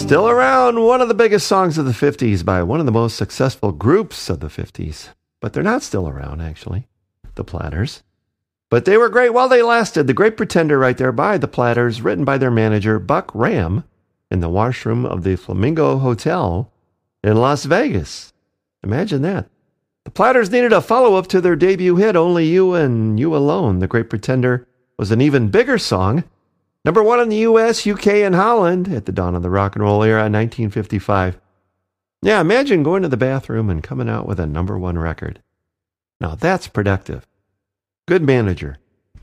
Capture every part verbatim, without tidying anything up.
Still around, one of the biggest songs of the fifties by one of the most successful groups of the fifties. But they're not still around, actually, the Platters. But they were great while they lasted. The Great Pretender right there by the Platters, written by their manager, Buck Ram, in the washroom of the Flamingo Hotel in Las Vegas. Imagine that. The Platters needed a follow-up to their debut hit, Only You and You Alone. The Great Pretender was an even bigger song. Number one in the U S, U K, and Holland at the dawn of the rock and roll era in nineteen fifty-five. Yeah, imagine going to the bathroom and coming out with a number one record. Now that's productive. Good manager.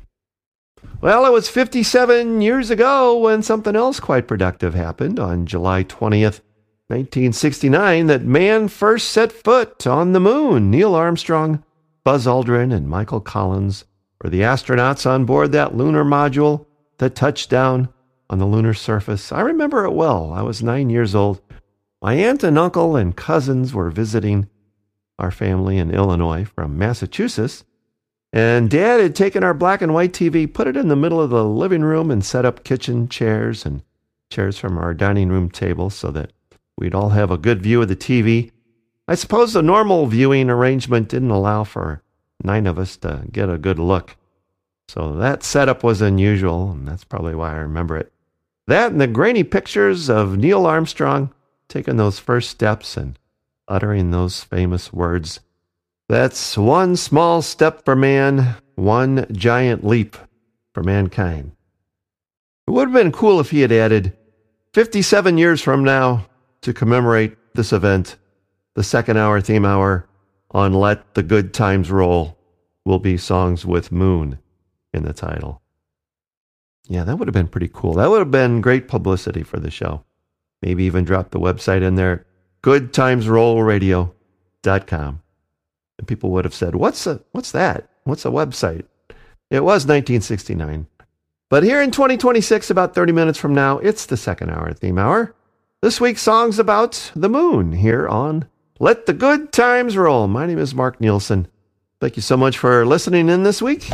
Well, it was fifty-seven years ago when something else quite productive happened on July twentieth, nineteen sixty-nine, that man first set foot on the moon. Neil Armstrong, Buzz Aldrin, and Michael Collins were the astronauts on board that lunar module that touched down on the lunar surface. I remember it well. I was nine years old. My aunt and uncle and cousins were visiting our family in Illinois from Massachusetts, and Dad had taken our black and white T V, put it in the middle of the living room, and set up kitchen chairs and chairs from our dining room table so that we'd all have a good view of the T V. I suppose the normal viewing arrangement didn't allow for nine of us to get a good look. So that setup was unusual, and that's probably why I remember it. That and the grainy pictures of Neil Armstrong taking those first steps and uttering those famous words. That's one small step for man, one giant leap for mankind. It would have been cool if he had added, fifty-seven years from now, to commemorate this event, the second hour theme hour on Let the Good Times Roll will be songs with Moon in the title. Yeah, that would have been pretty cool. That would have been great publicity for the show. Maybe even drop the website in there, good times roll radio dot com. And people would have said, what's a, what's that? What's a website? It was nineteen sixty-nine. But here in twenty twenty-six, about thirty minutes from now, it's the second hour theme hour. This week's song's about the moon here on Let the Good Times Roll. My name is Mark Nielsen. Thank you so much for listening in this week.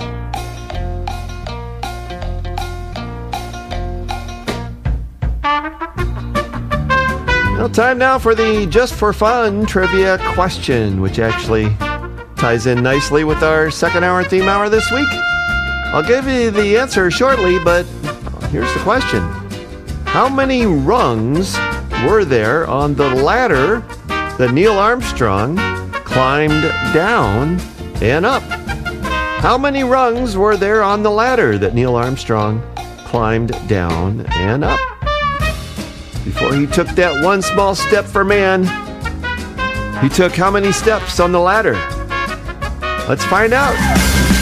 Well, time now for the Just for Fun trivia question, which actually ties in nicely with our second hour theme hour this week. I'll give you the answer shortly, but here's the question. How many rungs were there on the ladder that Neil Armstrong climbed down and up? How many rungs were there on the ladder that Neil Armstrong climbed down and up? Before he took that one small step for man, he took how many steps on the ladder? Let's find out.